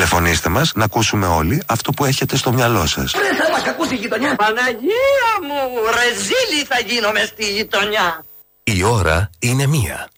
Τηλεφωνήστε μας να ακούσουμε όλοι αυτό που έχετε στο μυαλό σας. Ρε θα μας ακούσει η γειτονιά. Παναγία μου, ρεζίλη θα γίνομαι στη γειτονιά. Η ώρα είναι 1.